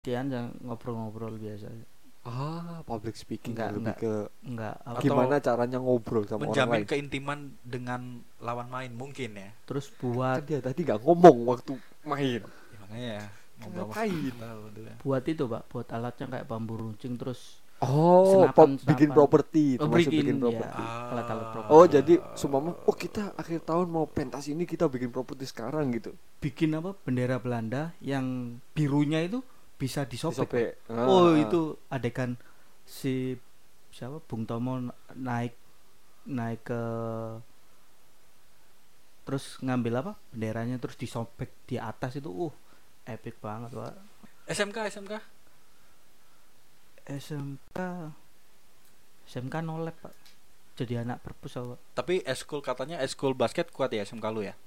Kian yang ngobrol-ngobrol biasa. Public speaking Enggak, lebih enggak, ke enggak apa. Atau gimana caranya ngobrol sama orang menjamin lain. keintiman dengan lawan main mungkin ya. Terus Kan buat dia tadi nggak ngomong waktu main. Ya, makanya ngobrol Ngapain? buat itu, Pak, buat alatnya kayak bambu runcing terus Oh, bikin senapan. properti, Oh, termasuk bikin ya, properti. alat-alat properti. Oh, jadi seumpama kita akhir tahun mau pentas ini kita bikin properti sekarang gitu. Bikin apa? Bendera Belanda yang birunya itu bisa disobek. Disobek. Oh, itu adegan si siapa? Bung Tomo naik ke terus ngambil apa? Benderanya terus disobek di atas itu epic banget, Pak. SMK SMK nolep, Pak. Jadi anak perpus, Pak. tapi eskul katanya eskul basket kuat ya SMK lu ya.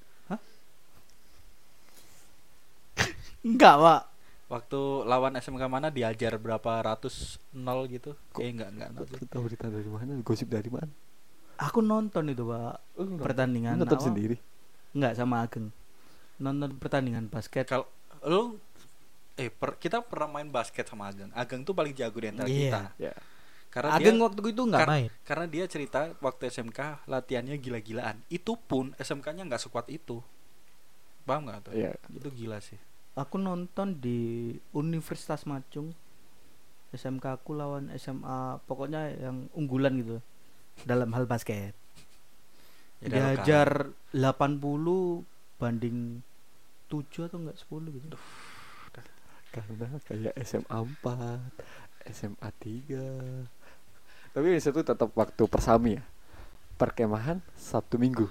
Enggak, Pak. Waktu lawan SMK mana diajar berapa ratus nol gitu. Enggak nol. Lu tahu berita dari mana? Gosip dari mana? Aku nonton itu, Pak. Pertandingan Nonton apa? sendiri. Enggak, sama Ageng. Nonton pertandingan basket. Kalau lu kita pernah main basket sama Ageng. Ageng tuh paling jago di antara Iya. kita. Ya. Karena Ageng dia waktu itu enggak main. karena dia cerita waktu SMK latihannya gila-gilaan. Itu pun SMK-nya enggak sekuat itu. Paham enggak tuh? Iya. Itu gila sih. Aku nonton di Universitas Macung. SMK aku lawan SMA, pokoknya yang unggulan gitu dalam hal basket. Ya, Diajar 80 banding 7 atau enggak 10 gitu. Karena kayak SMA 4, SMA 3. Tapi itu tetap waktu persami ya. Perkemahan Sabtu Minggu.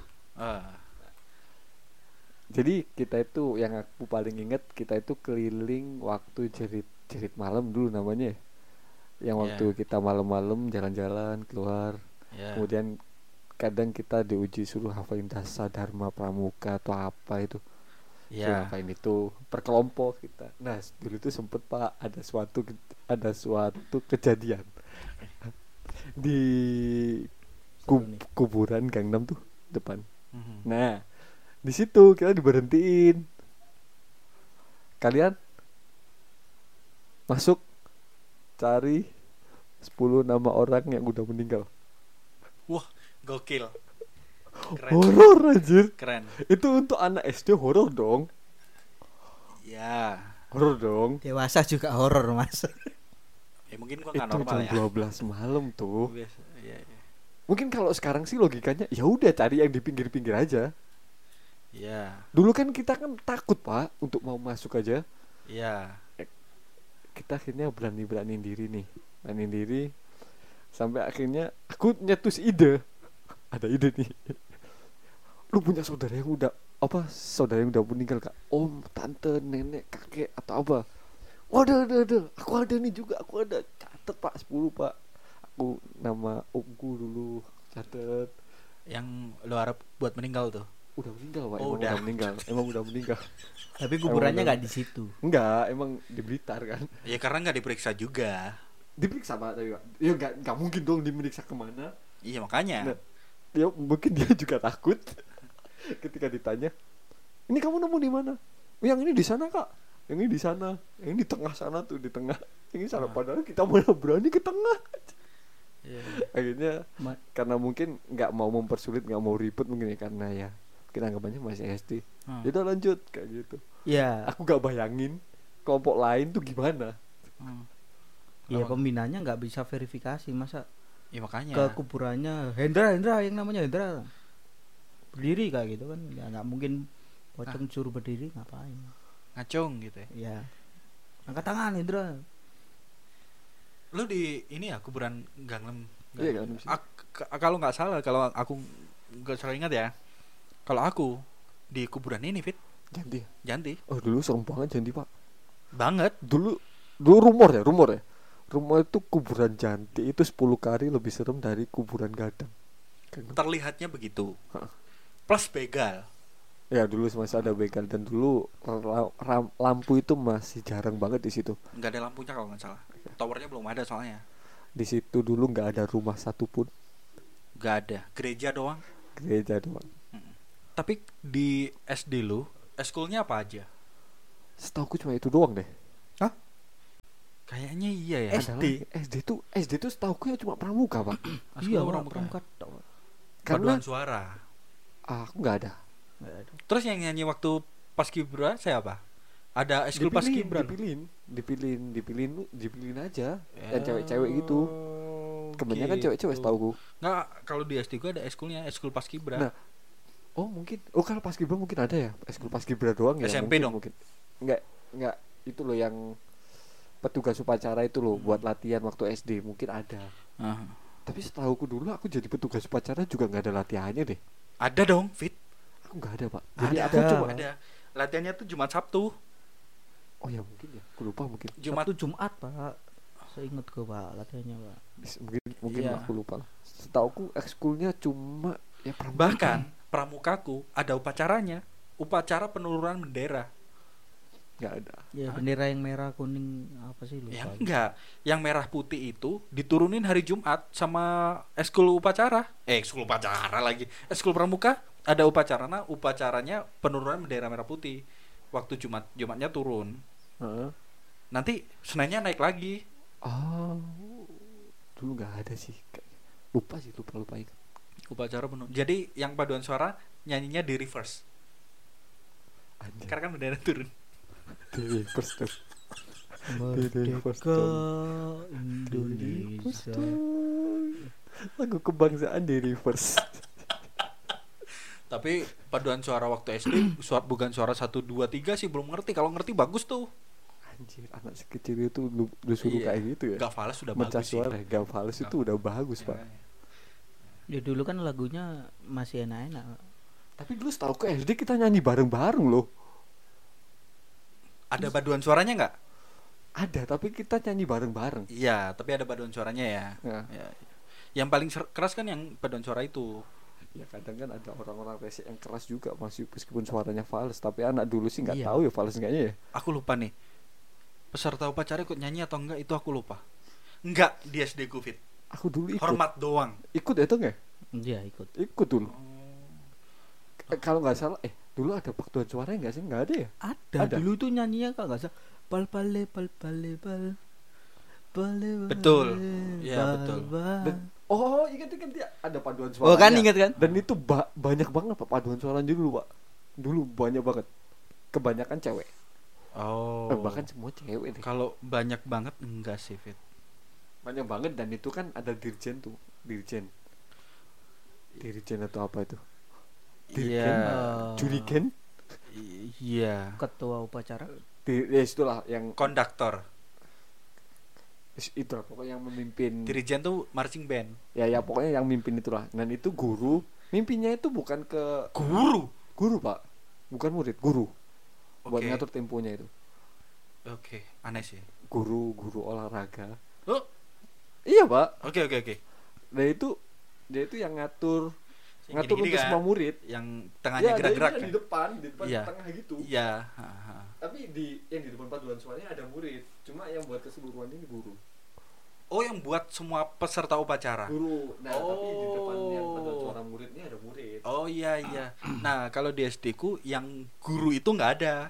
Jadi kita itu yang aku paling ingat, kita itu keliling waktu jerit malam dulu namanya. Yang waktu kita malam-malam jalan-jalan keluar. Kemudian kadang kita diuji suruh hafalin dasar Dharma Pramuka atau apa itu. Suruh hafalin itu per kelompok kita. Nah, dulu itu sempet Pak ada suatu kejadian di kuburan Gang 6 tuh depan. Nah, di situ kita diberhentiin. Kalian masuk cari 10 nama orang yang udah meninggal. Wah, gokil. Keren. Horor anjir. Keren. Itu untuk anak SD horor dong. Ya. Horor dong. Dewasa juga horor, Mas. Ya mungkin gua Itu enggak normal jam ya. 12 malam tuh. Biasa. Iya. Mungkin kalau sekarang sih logikanya ya udah cari yang di pinggir-pinggir aja. Iya. Dulu kan kita kan takut Pak untuk mau masuk aja. Iya. Kita akhirnya berani diri sampai akhirnya aku nyetus ide. Ada ide nih. Lu punya saudara yang udah meninggal Kak? Om, tante, nenek, kakek atau apa? Waduh, aku ada nih juga, aku ada. Catet Pak, 10 Pak. Aku nama omku dulu catet. Yang lu harap buat meninggal tuh. Udah meninggal Pak, Oh, emang udah meninggal. Tapi kuburannya enggak di situ. Enggak, emang di Blitar kan. Ya karena enggak diperiksa juga. Diperiksa Pak tapi Pak. Ya enggak mungkin dong diperiksa kemana. Iya makanya. Nah, ya mungkin dia juga takut ketika ditanya, "Ini kamu nemu di mana?" "Yang ini di sana, Kak." "Yang ini di sana." "Yang ini di tengah sana tuh, di tengah." Yang ini sana padahal kita mana berani ke tengah. Akhirnya karena mungkin enggak mau mempersulit, enggak mau ribet mungkin ya karena ya kita anggapannya masih SD. Ya udah lanjut kayak gitu. Iya. Aku gak bayangin kelompok lain tuh gimana. Iya, pembinanya nggak bisa verifikasi, masa Ya makanya. ke kuburannya Hendra yang namanya Hendra berdiri kayak gitu kan, ya nggak mungkin pocong suruh berdiri, ngapain? Ngacung gitu ya. Ya, angkat tangan Hendra. Lu di ini ya kuburan Gangnam. Iya kan. Kalau nggak salah, kalau aku nggak salah ingat ya. Kalau aku di kuburan ini Fit Janti. Oh dulu serem banget Janti Pak. Banget. Dulu rumor ya. Rumor itu kuburan Janti itu 10 kali lebih serem dari kuburan Gadang. Terlihatnya begitu. Plus begal. Ya dulu masih ada begal dan dulu lampu itu masih jarang banget di situ. Nggak ada lampunya kalau nggak salah. Towernya belum ada soalnya. Di situ dulu nggak ada rumah satupun. Nggak ada. Gereja doang. Tapi di SD lu, eskulnya apa aja? Setauku cuma itu doang deh. Hah? Iya ya. SD tuh setauku ya cuma pramuka, Pak. Iya, pramuka tok. Karena paduan suara. Aku nggak ada. Terus yang nyanyi waktu Paskibra siapa? Ada eskul Paskibra. Dipilihin aja. Yang cewek-cewek gitu. Kebanyakan cewek-cewek setauku. Nggak, kalau di SD gua ada eskulnya, eskul Paskibra. Nah, mungkin. Kalau Paskibra mungkin ada ya. Eskul Paskibra doang ya. SMP dong. Mungkin. Enggak. Itu loh yang petugas upacara itu loh buat latihan waktu SD mungkin ada. Tapi setauku dulu aku jadi petugas upacara juga nggak ada latihannya deh. Ada dong, Fit. Aku nggak ada, Pak. Jadi aku cuma ada. Latihannya tuh Jumat Sabtu. Oh ya mungkin ya. Aku lupa mungkin. Jumat, Pak. Seingat gue, Pak, latihannya, Pak. Mungkin aku lupa. Setauku ekskulnya cuma ya pramuka. Bahkan pramukaku ada upacaranya. Upacara penurunan bendera. Nggak ada. Ya, bendera yang merah kuning apa sih lupa. Ya enggak, yang merah putih itu diturunin hari Jumat sama eskul upacara. Eskul upacara lagi. Eskul pramuka ada upacaranya penurunan bendera merah putih. Waktu Jumatnya turun. Nanti Seninnya naik lagi. Dulu nggak ada sih. Lupa ingat. Upacara penuh. Jadi yang paduan suara nyanyinya di reverse. Karena kan bendera turun. Di reverse tuh. Merdeka Indonesia. Lagu kebangsaan di reverse. Tapi paduan suara waktu SD bukan suara 1 2 3 sih, belum ngerti. Kalau ngerti bagus tuh. Anjir, anak sekecil itu lu suruh kayak gitu ya. Gak fals sudah bagus sih. Gak fals itu udah bagus, Pak. Ya dulu kan lagunya masih enak-enak. Tapi dulu setahu ke SD kita nyanyi bareng-bareng loh. Ada paduan suaranya nggak? Ada, tapi kita nyanyi bareng-bareng. Iya, tapi ada paduan suaranya ya. Ya. Yang paling keras kan yang paduan suara itu. Ya kadang kan ada orang-orang resik yang keras juga meskipun suaranya fals. Tapi anak dulu sih nggak tahu ya fals enggaknya ya. Aku lupa nih. Peserta upacara ikut nyanyi atau enggak itu aku lupa. Enggak di SD Covid. Aku dulu ikut. Hormat doang. Ikut itu nggak? Iya ikut. Ikut dulu. Kalau nggak salah, dulu ada paduan suara nggak sih? Nggak ada ya? Ada. Dulu tuh nyanyinya kalau nggak salah bal. Betul. Iya betul. Ingat dia ada paduan suara. Oh kan ingat kan? Dan itu banyak banget Pak paduan suara dulu, Pak. Dulu banyak banget. Kebanyakan cewek. Bahkan semua cewek deh. Kalau banyak banget enggak sih, Fit. Banyak banget dan itu kan ada dirjen tuh, dirjen atau apa itu? Iya. Jurigen? Iya. Ketua upacara? Itulah yang konduktor. Itulah pokoknya yang memimpin. Dirijen tuh marching band. Ya pokoknya yang mimpin itulah. Dan itu guru. Mimpinya itu bukan ke guru Pak, bukan murid, guru. Buat ngatur temponya itu. Oke, aneh sih. Guru olahraga. Iya Pak. Oke. Nah dia itu yang ngatur untuk kan? semua murid. Yang tengahnya gerak-gerak kan? Di depan ya. Tengah gitu. Iya. Tapi yang di depan paduan suaranya ada murid. Cuma yang buat keseluruhan ini guru. Yang buat semua peserta upacara. Guru. Nah, tapi di depan yang paduan suara muridnya ada murid. Oh iya. Nah, kalau di SD ku yang guru itu nggak ada.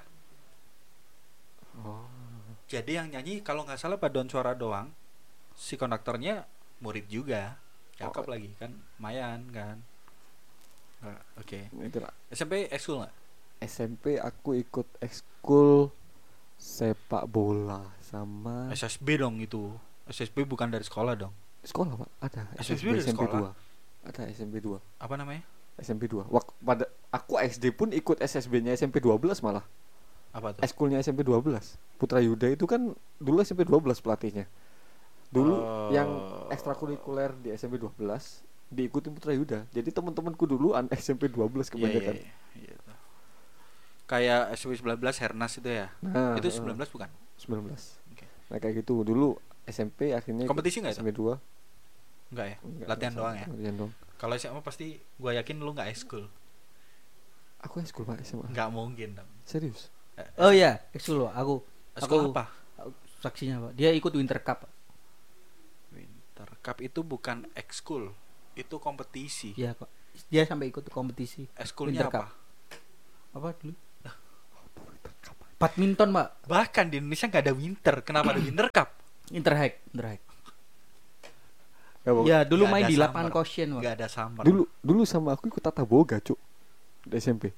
Jadi yang nyanyi kalau nggak salah paduan suara doang. Si konduktornya murid juga. Cakep lagi kan, lumayan kan. Oke. SMP ekskul nggak? SMP aku ikut ekskul sepak bola sama SSB dong itu. SSB bukan dari sekolah dong. Sekolah Pak, ada. SSB dari SMP sekolah. 2. Ada SMP 2. Apa namanya? SMP 2. Pada aku SD pun ikut SSB-nya SMP 12 malah. Apa tuh? Ekskulnya SMP 12. Putra Yuda itu kan dulu SMP 12 pelatihnya. Dulu yang ekstrakurikuler di SMP 12 diikuti Putra Yuda. Jadi teman-temanku dulu SMP 12 kebanyakan. Iya. Kayak SMP 19 Hernas itu ya. Nah, itu 19 bukan? 19. Okay. Nah kayak gitu dulu SMP akhirnya kompetisi nggak SMP 2? Enggak ya? Latihan doang ya? Latihan doang. Kalau SMA pasti gua yakin lu enggak ekskul. Aku ekskul Pak SMA. Enggak mungkin dong. Serius? Oh iya, ekskul aku apa? Saksinya Pak. Dia ikut Winter Cup. Winter Cup itu bukan ekskul. Itu kompetisi. Iya kok. Dia sampai ikut kompetisi. Ekskulnya apa? Apa dulu? Badminton Pak. Bahkan di Indonesia nggak ada winter. Kenapa ada Winter Cup? Interhack. Ya, dulu Nggak main ada di summer. lapangan Kosyen, Pak. Nggak ada summer. dulu sama aku ikut tata boga, Cuk. Di SMP.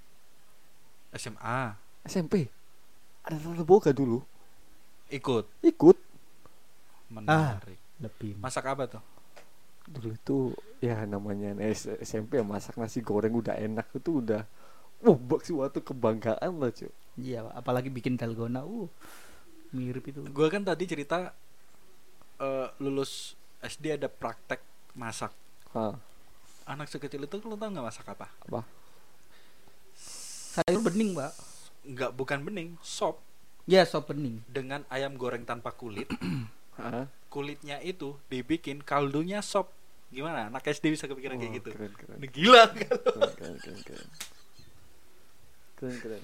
SMP. Ada tata boga dulu. Ikut. Ah. Menarik. Lebih. Masak apa tuh? Dulu itu ya namanya SMP ya, masak nasi goreng udah enak itu udah suatu kebanggaan lah, Cuk. Iya, apalagi bikin dalgona. Mirip itu. Gue kan tadi cerita lulus SD ada praktek masak. Anak sekecil itu lo tau nggak masak apa? Apa? Sayur bening, Pak. Nggak, bukan bening, sop Ya, sop bening. dengan ayam goreng tanpa kulit. Hah? Kulitnya itu dibikin kaldunya sop. Gimana? Anak SD bisa kepikiran kayak gitu. Keren. Ini gila kan? Keren.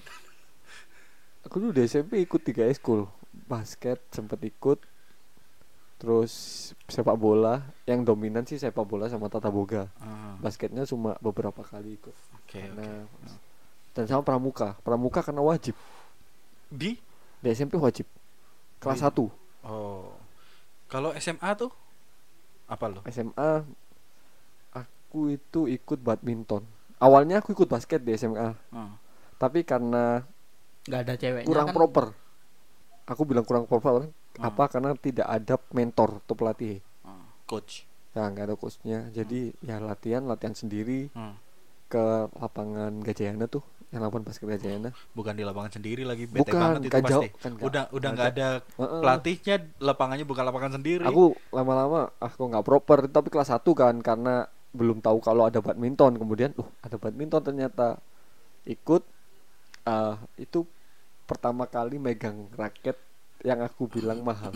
Aku dulu di SMP ikut 3 ekskul. Basket sempet ikut. Terus sepak bola, yang dominan sih sepak bola sama tata boga. Basketnya cuma beberapa kali ikut. Karena dan sama pramuka karena wajib. Di SMP wajib. Kelas 1. Kalau SMA tuh apa lo? SMA aku itu ikut badminton. Awalnya aku ikut basket di SMA. Tapi karena nggak ada ceweknya kurang kan. proper. Aku bilang kurang proper apa karena tidak ada mentor atau pelatih. Coach. Ya nggak ada coachnya. Jadi ya latihan sendiri. Ke lapangan Gajayana tuh, yang lapangan basket Gajayana. Bukan di lapangan sendiri lagi, bete bukan, banget itu pasti. Kan udah nggak ada pelatihnya, lapangannya bukan lapangan sendiri. Aku lama-lama kok nggak proper, tapi kelas 1 kan karena belum tahu kalau ada badminton. Kemudian ada badminton ternyata. Ikut itu pertama kali megang raket yang aku bilang mahal.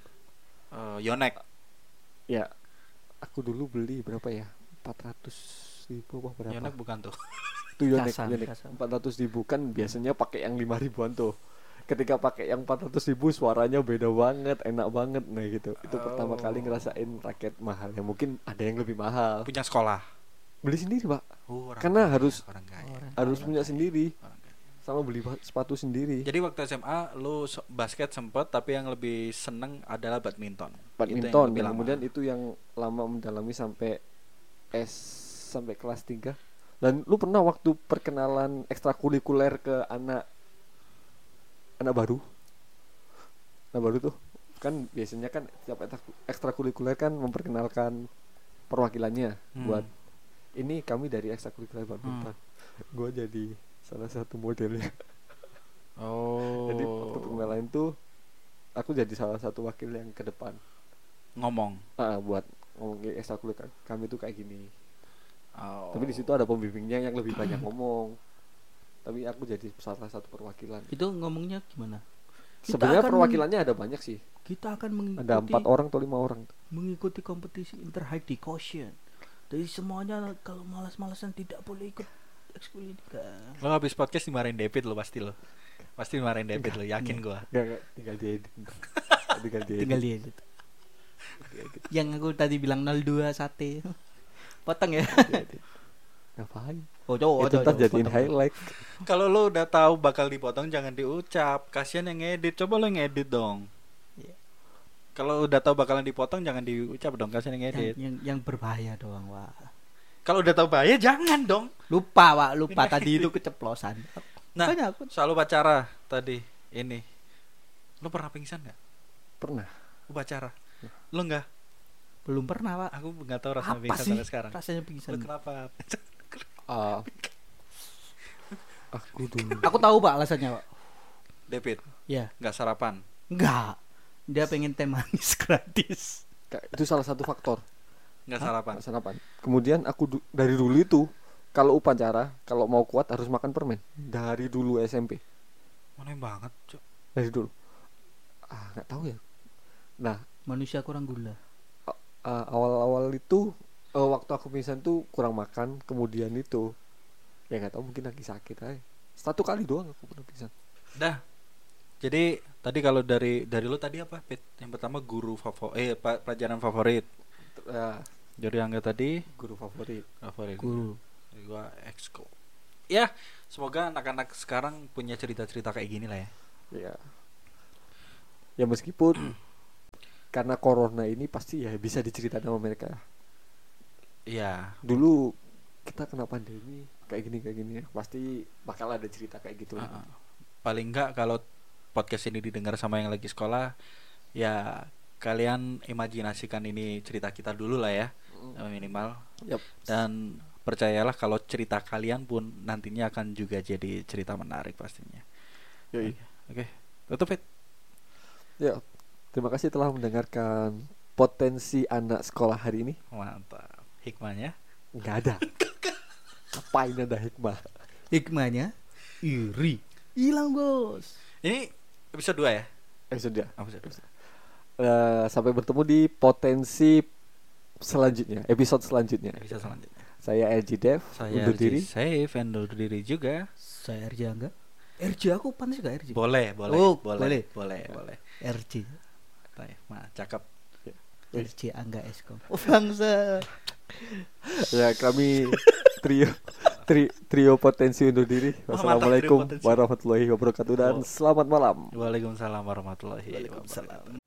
Yonex. Ya, aku dulu beli berapa ya? 400.000 apa berapa? Yonex bukan tuh. Itu Yonex. Kasan. 400.000 kan biasanya pakai yang 5.000-an tuh. Ketika pakai yang 400.000 suaranya beda banget, enak banget. Nah gitu. Itu pertama kali ngerasain raket mahal. Ya mungkin ada yang lebih mahal. Punya sekolah. Beli sendiri, Pak. Karena Karena harus punya kaya. sendiri. Sama beli sepatu sendiri. Jadi waktu SMA lu basket sempet, tapi yang lebih seneng adalah badminton. Badminton dan kemudian itu yang lama mendalami sampai sampai kelas 3. Dan lu pernah waktu perkenalan ekstrakurikuler ke anak baru? Anak baru tuh kan biasanya kan tiap ekstrakurikuler kan memperkenalkan perwakilannya buat ini kami dari ekstrakurikuler badminton. Gue jadi salah satu modelnya. Jadi waktu perkenalan itu aku jadi salah satu wakil yang ke depan ngomong buat ngomong ekstrakurikuler kami tuh kayak gini. Tapi di situ ada pembimbingnya yang lebih banyak ngomong. Tapi aku jadi salah satu perwakilan. Itu ngomongnya gimana? Sebenarnya perwakilannya ada banyak sih. Kita akan mengikuti. Ada 4 orang atau 5 orang. Mengikuti kompetisi Interhack di Kosyen. Jadi semuanya kalau malas-malasan tidak boleh ikut ekskul ini kan. Lo habis podcast dimarahin David lo pasti lo. Pasti dimarahin David lo, yakin gua. Enggak, tinggal diedit. Tinggal diedit. Yang aku tadi bilang 02 sate. Potong ya. Ngapain? Cowok itu ntar jadiin highlight. Kalau lo udah tahu bakal dipotong jangan diucap. Kasian yang ngedit. Coba lo ngedit dong. Kalau udah tahu bakalan dipotong jangan diucap dong, kasian yang ngedit. Yang berbahaya doang, Wak. Kalau udah tahu bahaya jangan dong. Lupa, Wak, lupa tadi itu keceplosan. Nah, aku soal upacara tadi ini. Lo pernah pingsan enggak? Pernah. Upacara. Lo enggak? Belum pernah, Pak. Aku enggak tahu rasanya Apa pingsan sih sampai sekarang. rasanya pingsan. Lo kenapa? Aku dulu. Aku tahu, Pak, alasannya, Pak. David. Ya. Enggak sarapan. Enggak. Dia pengen teh manis gratis. Itu salah satu faktor. Enggak sarapan. Kemudian aku dari dulu itu kalau upacara, kalau mau kuat harus makan permen. Dari dulu SMP. Aneh banget, Cuk. Dari dulu. Enggak tahu ya. Nah, manusia kurang gula. Awal-awal itu waktu aku pingsan tuh kurang makan, kemudian itu ya enggak tahu mungkin lagi sakit aja. 1 kali doang aku pernah pingsan. Dah. Jadi tadi kalau dari lo tadi apa, Pit? Yang pertama guru pelajaran favorit. Jadi yang tadi guru favorit. Guru. Gua ekskul. Ya, semoga anak-anak sekarang punya cerita-cerita kayak gini lah ya. Iya. Ya meskipun karena corona ini pasti ya bisa diceritain sama mereka. Iya. Dulu kita kena pandemi kayak gini pasti bakal ada cerita kayak gitu. Paling enggak kalau podcast ini didengar sama yang lagi sekolah, ya kalian imajinasikan ini cerita kita dulu lah ya, minimal. Yep. Dan percayalah kalau cerita kalian pun nantinya akan juga jadi cerita menarik pastinya. Oke. Tutup Fit. Ya, terima kasih telah mendengarkan potensi anak sekolah hari ini. Mantap. Hikmahnya? Nggak ada. Ngapain ada hikmah? Hikmahnya iri. Hilang, Bos. Ini episode 2 ya? Episode. Episode. Sampai bertemu di potensi selanjutnya, episode selanjutnya. Saya RJ Dev, saya undur diri. Safe, undur diri juga. Saya RJ Angga. RJ aku pantas gak RJ? Boleh. Oh, boleh. RJ. Cakep. RJ Angga Eskom. Oh, bangsa. Ya, kami trio potensi undur diri. Wassalamualaikum warahmatullahi wabarakatuh dan selamat malam. Waalaikumsalam warahmatullahi wabarakatuh.